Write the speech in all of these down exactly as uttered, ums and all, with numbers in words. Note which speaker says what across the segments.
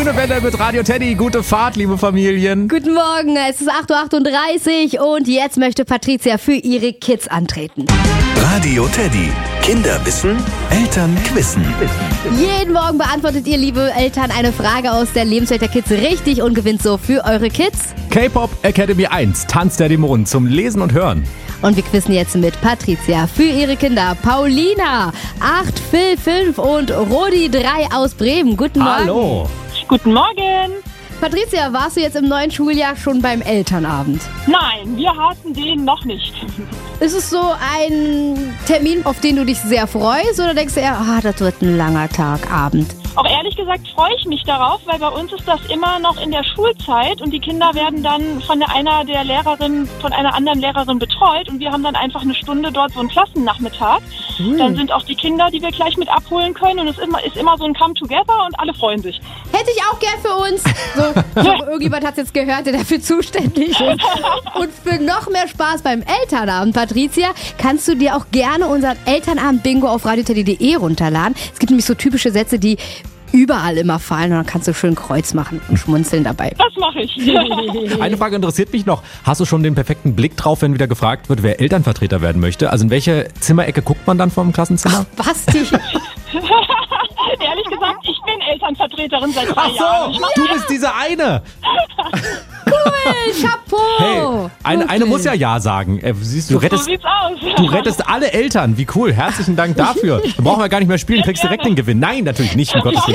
Speaker 1: Grüne Welle mit Radio Teddy. Gute Fahrt, liebe Familien.
Speaker 2: Guten Morgen, es ist acht Uhr achtunddreißig und jetzt möchte Patricia für ihre Kids antreten.
Speaker 3: Radio Teddy. Kinder wissen, Eltern quissen.
Speaker 2: Jeden Morgen beantwortet ihr, liebe Eltern, eine Frage aus der Lebenswelt der Kids richtig und gewinnt so für eure Kids
Speaker 1: K-Pop Academy eins, Tanz der Dämonen zum Lesen und Hören.
Speaker 2: Und wir quizzen jetzt mit Patricia für ihre Kinder Paulina, acht, Phil, fünf und Rodi, drei aus Bremen. Guten Morgen.
Speaker 1: Hallo.
Speaker 4: Guten Morgen.
Speaker 2: Patricia, warst du jetzt im neuen Schuljahr schon beim Elternabend?
Speaker 4: Nein, wir hatten den noch nicht.
Speaker 2: Ist es so ein Termin, auf den du dich sehr freust, oder denkst du eher, ah, das wird ein langer Tag, Abend?
Speaker 4: Auch ehrlich gesagt freue ich mich darauf, weil bei uns ist das immer noch in der Schulzeit und die Kinder werden dann von der einer der Lehrerinnen, von einer anderen Lehrerin betreut und wir haben dann einfach eine Stunde dort so einen Klassennachmittag. Mhm. Dann sind auch die Kinder, die wir gleich mit abholen können und es ist immer, ist immer so ein Come-Together und alle freuen sich.
Speaker 2: Hätte ich auch gern für uns. So, so irgendjemand hat es jetzt gehört, der dafür zuständig ist. Und für noch mehr Spaß beim Elternabend, Patricia, kannst du dir auch gerne unseren Elternabend-Bingo auf radioteddy punkt de runterladen. Es gibt nämlich so typische Sätze, die überall immer fallen und dann kannst du schön Kreuz machen und schmunzeln dabei.
Speaker 4: Das mache ich.
Speaker 1: Eine Frage interessiert mich noch. Hast du schon den perfekten Blick drauf, wenn wieder gefragt wird, wer Elternvertreter werden möchte? Also in welche Zimmerecke guckt man dann vom Klassenzimmer?
Speaker 2: Ach, Basti.
Speaker 4: Ehrlich gesagt, ich bin Elternvertreterin seit drei
Speaker 1: Ach so,
Speaker 4: Jahren. Ich mach-
Speaker 1: du bist diese eine.
Speaker 2: Cool, Chapeau.
Speaker 1: Hey, eine, eine muss ja Ja sagen. Äh, siehst du,
Speaker 4: So
Speaker 1: rettest,
Speaker 4: sieht's aus.
Speaker 1: du rettest alle Eltern. Wie cool. Herzlichen Dank dafür. Dann brauchen wir gar nicht mehr spielen, kriegst direkt den Gewinn. Nein, natürlich nicht, um Gottes Willen.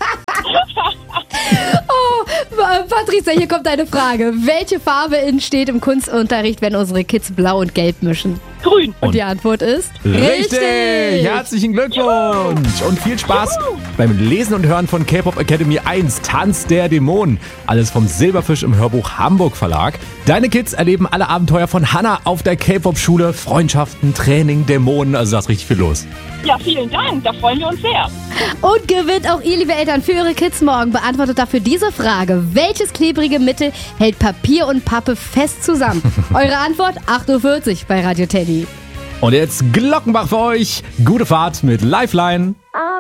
Speaker 2: Oh, Patricia, hier kommt eine Frage. Welche Farbe entsteht im Kunstunterricht, wenn unsere Kids blau und gelb mischen?
Speaker 4: Grün.
Speaker 2: Und die Antwort ist
Speaker 1: Richtig! Herzlichen Glückwunsch und viel Spaß beim Lesen und Hören von K-Pop Academy eins, Tanz der Dämonen. Alles vom Silberfisch im Hörbuch Hamburg Verlag. Deine Kids erleben alle Abenteuer von Hannah auf der K-Pop-Schule. Freundschaften, Training, Dämonen, also da ist richtig viel los.
Speaker 4: Ja, vielen Dank. Da freuen wir uns sehr.
Speaker 2: Und gewinnt auch ihr, liebe Eltern, für eure Kids morgen. Beantwortet dafür diese Frage. Welches klebrige Mittel hält Papier und Pappe fest zusammen? Eure Antwort acht Uhr vierzig bei Radio Teddy.
Speaker 1: Und jetzt Glockenbach für euch. Gute Fahrt mit Lifeline.